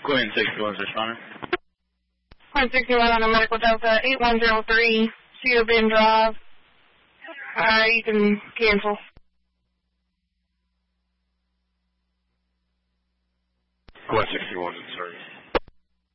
Quinn 61's responder. Quinn 61 on a Medical Delta 8103, Cedar Bend Drive. You can cancel. Quinn 61's in service.